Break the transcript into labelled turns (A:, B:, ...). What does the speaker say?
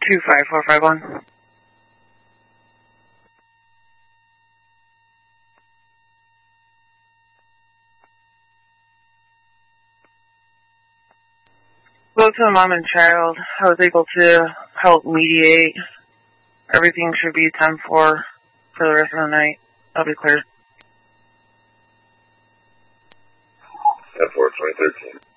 A: 25451. Spoke to the mom and child. I was able to help mediate. Everything should be 10-4 for the rest of the night. I'll be clear.
B: 10-4, 2013.